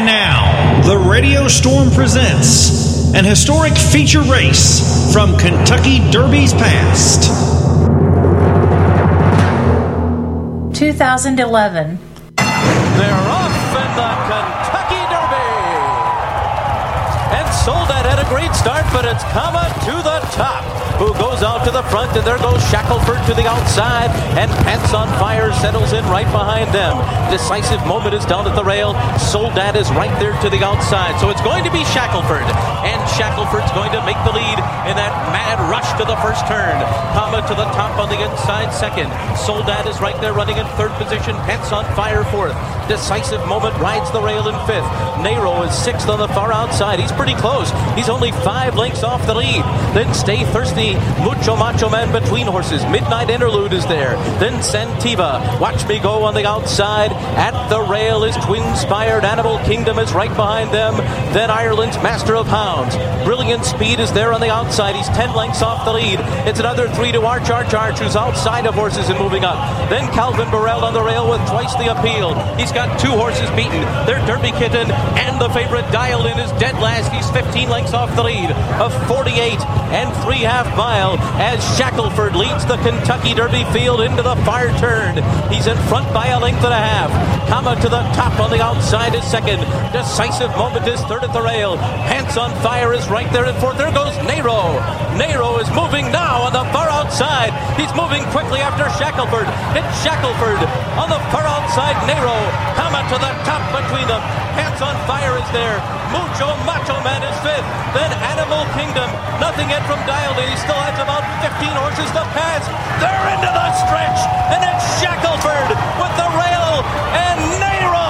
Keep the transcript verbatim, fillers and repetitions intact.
And now, the Radio Storm presents an historic feature race from Kentucky Derby's past. two thousand eleven. They're off in the Kentucky Derby. And Soldat had a great start, but it's Kama to the top, who goes out to the front, and there goes Shackelford to the outside, and Pants on Fire settles in right behind them. Decisive Moment is down at the rail. Soldat is right there to the outside, so it's going to be Shackelford, and Shackelford's going to make the lead in that mad rush to the first turn. Kama to the top on the inside second. Soldat is right there running in third position. Pants on Fire fourth. Decisive Moment rides the rail in fifth. Nero is sixth on the far outside. He's pretty close. He's only five lengths off the lead. Then Stay Thirsty, Mucho Macho Man between horses. Midnight Interlude is there. Then Santiva, Watch Me Go on the outside. At the rail is Twin-Spired Animal Kingdom is right behind them. Then Ireland's Master of Hounds. Brilliant Speed is there on the outside. He's ten lengths off the lead. It's another three to Arch Arch Arch, who's outside of horses and moving up. Then Calvin Burrell on the rail with Twice the Appeal. He's got two horses beaten. They're Derby Kitten, and the favorite Dialed In is dead last. He's fifteen lengths off the lead of forty-eight and three half mile as Shackelford leads the Kentucky Derby field into the far turn. He's in front by a length and a half. Kama to the top on the outside is second. Decisive Moment is third at the rail. Pants on Fire is right there in fourth. There goes Nero. Nero is moving now on the far outside. He's moving quickly after Shackelford. It's Shackelford on the far outside. Nero. Kama to the top between them. Pants on Fire is there. Mucho Macho Man is fifth. Then Animal Kingdom. Nothing yet from Dialed In. He still has about fifteen horses to pass. They're into the stretch. And it's Shackelford with the rail. And Nero